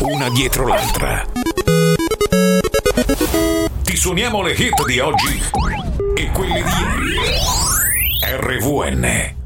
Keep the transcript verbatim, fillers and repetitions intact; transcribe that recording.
una dietro l'altra. Ti suoniamo le hit di oggi e quelle di ieri. R V N